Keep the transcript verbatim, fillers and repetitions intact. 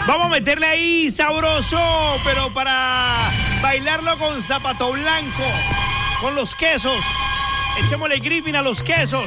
Vamos a meterle ahí sabroso, pero para bailarlo con zapato blanco, con los quesos. Echémosle griffin a los quesos.